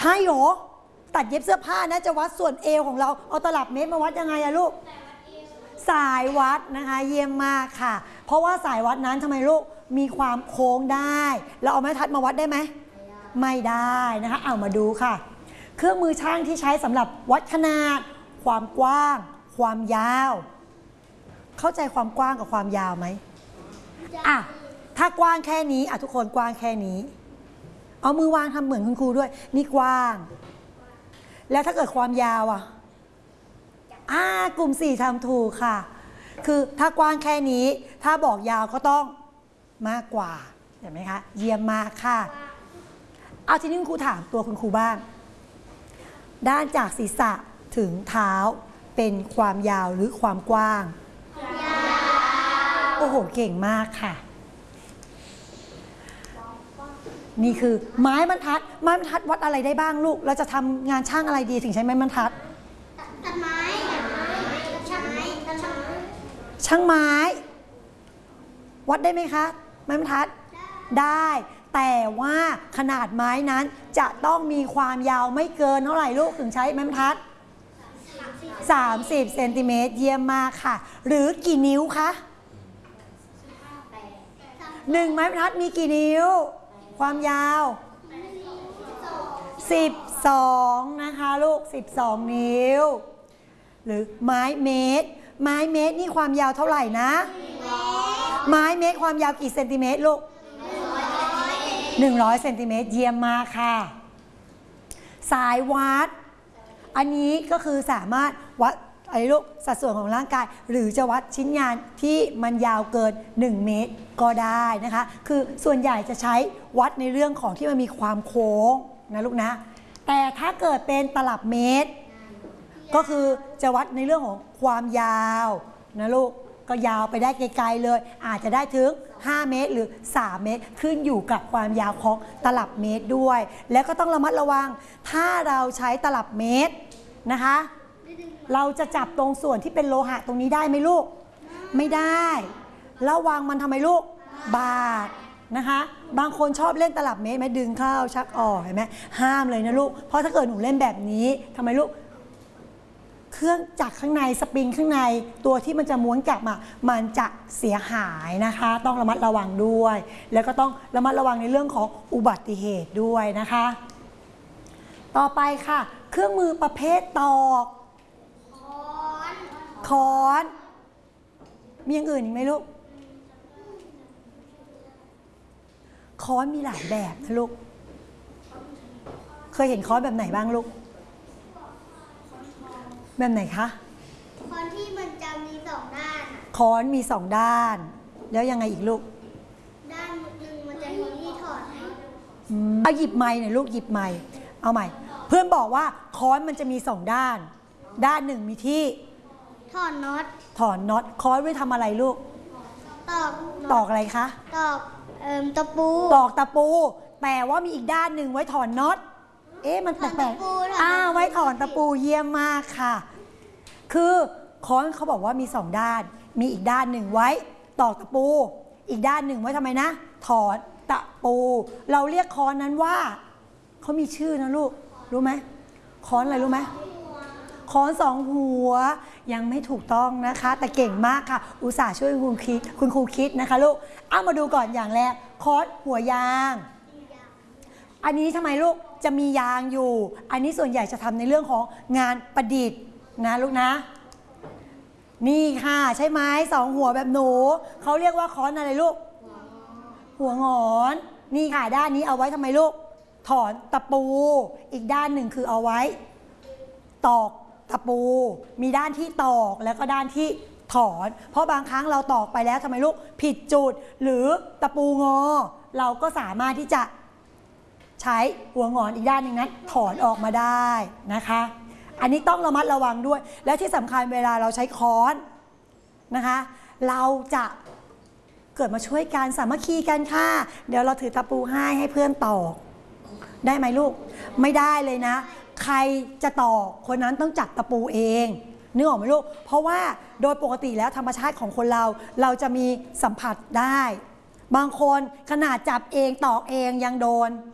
ช่หรอตัดเย็บเสื้อผ้านะจะวัดส่วนเอวของเราเอาตลับเมตรมาวัดยังไงอะลูกสายวัดนะคะเยี่ยมมากค่ะเพราะว่าสายวัดนั้นทำไมลูกมีความโค้งได้เราเอาไม้ทัดมาวัดได้ไหมไม่ได้นะคะเอามาดูค่ะเครื่องมือช่างที่ใช้สำหรับวัดขนาดความกว้างความยาวเข้าใจความกว้างกับความยาวไหมอ่ะถ้ากว้างแค่นี้ทุกคนกว้างแค่นี้เอามือวางทำเหมือนคุณครูด้วยนี่กว้างแล้วถ้าเกิดความยาวกลุ่ม4ทำถูกค่ะคือถ้ากว้างแค่นี้ถ้าบอกยาวก็ต้องมากกว่าเห็นไหมคะเยี่ยมมากค่ะเอาทีนี้คุณครูถามตัวคุณครูบ้างด้านจากศีรษะถึงเท้าเป็นความยาวหรือความกว้างยาวโอ้โหเก่งมากค่ะนี่คือไม้บรรทัดวัดอะไรได้บ้างลูกเราจะทำงานช่างอะไรดีถึงใช้ไม้บรรทัดตัดไม้ช่างไม้วัดได้ไหมคะไม้บรรทัดได้แต่ว่าขนาดไม้นั้นจะต้องมีความยาวไม่เกินเท่าไหร่ลูกถึงใช้ไม้บรรทัด30 เซนติเมตรเยี่ยมมากค่ะหรือกี่นิ้วคะ1ไม้บรรทัดมีกี่นิ้วความยาว12นะคะลูก12นิ้วหรือไม้เมตรนี่ความยาวเท่าไหร่นะไม้เมตรความยาวกี่เซนติเมตรลูก100 เซนติเมตรเยี่ยมมากค่ะสายวัดอันนี้ก็คือสามารถวัดอะไรลูกสัดส่วนของร่างกายหรือจะวัดชิ้นงานที่มันยาวเกิน1เมตรก็ได้นะคะคือส่วนใหญ่จะใช้วัดในเรื่องของที่มันมีความโค้งนะลูกนะแต่ถ้าเกิดเป็นตลับเมตรก็คือจะวัดในเรื่องของความยาวนะลูกก็ยาวไปได้ไกลๆเลยอาจจะได้ถึง5เมตรหรือ3เมตรขึ้นอยู่กับความยาวของตลับเมตรด้วยแล้วก็ต้องระมัดระวังถ้าเราใช้ตลับเมตรนะคะเราจะจับตรงส่วนที่เป็นโลหะตรงนี้ได้ไหมลูกไม่ได้ระวังมันทำไมลูกบาดนะคะบางคนชอบเล่นตลับเมตรไหมดึงเข้าชักออกเห็นไหมห้ามเลยนะลูกเพราะถ้าเกิดหนูเล่นแบบนี้ทำไมลูกเครื่องจักรข้างในสปริงข้างในตัวที่มันจะม้วนกลับมามันจะเสียหายนะคะต้องระมัดระวังด้วยแล้วก็ต้องระมัดระวังในเรื่องของอุบัติเหตุด้วยนะคะต่อไปค่ะเครื่องมือประเภทตอกค้อนมีอย่างอื่นอีกไหมลูกค้อนมีหลายแบบนะลูกเคยเห็นค้อนแบบไหนบ้างลูกแบบไหนคะค้อนที่มันจะมี2ด้านค้อนมี2ด้านแล้วยังไงอีกลูกด้านหนึ่งมันจะมีที่ถอดเอาหยิบไม้หน่อยลูกหยิบไม้เอาใหม่เพื่อนบอกว่าค้อนมันจะมี2ด้านด้านหนึ่งมีที่ถอดน็อตค้อนไว้ทำอะไรลูกตอกอะไรคะตอกตะปูแต่ว่ามีอีกด้านหนึ่งไว้ถอนน็อตมันแปลกๆไว้ถอนตะปูเยี่ยมมากค่ะคือค้อนเขาบอกว่ามี2ด้านมีอีกด้านหนึ่งไว้ตอกตะปูอีกด้านหนึ่งไว้ทำไมนะถอนตะปูเราเรียกค้อนนั้นว่าเขามีชื่อนะลูกรู้ไหมค้อนอะไรรู้ไหมค้อน2หัวยังไม่ถูกต้องนะคะแต่เก่งมากค่ะอุตส่าห์ช่วยคุณครูคิดนะคะลูกเอามาดูก่อนอย่างแรกค้อนหัวยางอันนี้ทำไมลูกจะมียางอยู่อันนี้ส่วนใหญ่จะทำในเรื่องของงานประดิษฐ์นะลูกนะนี่ค่ะใช่ไหม2หัวแบบหนูเขาเรียกว่าค้อนอะไรลูกหัวงอนนี่ค่ะด้านนี้เอาไว้ทำไมลูกถอนตะปูอีกด้านหนึ่งคือเอาไว้ตอกตะปูมีด้านที่ตอกแล้วก็ด้านที่ถอนเพราะบางครั้งเราตอกไปแล้วทำไมลูกผิดจุดหรือตะปูงอเราก็สามารถที่จะใช้หัวงอนอีกด้านหนึ่งนั้นถอนออกมาได้นะคะอันนี้ต้องระมัดระวังด้วยและที่สำคัญเวลาเราใช้ค้อนนะคะเราจะเกิดมาช่วยกันสามัคคีกันค่ะเดี๋ยวเราถือตะปูให้เพื่อนตอกได้ไหมลูกไม่ได้เลยนะใครจะตอกคนนั้นต้องจับตะปูเองนึกออกไหมลูกเพราะว่าโดยปกติแล้วธรรมชาติของคนเราจะมีสัมผัสได้บางคนขนาดจับเองตอกเองยังโดน